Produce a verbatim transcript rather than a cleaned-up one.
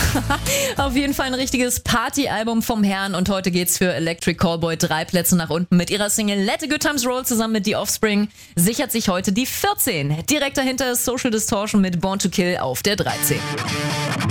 Auf jeden Fall ein richtiges Partyalbum vom Herrn und heute geht's für Electric Callboy drei Plätze nach unten. Mit ihrer Single Let the Good Times Roll zusammen mit The Offspring sichert sich heute die vierzehn. Direkt dahinter ist Social Distortion mit Born to Kill auf der dreizehn.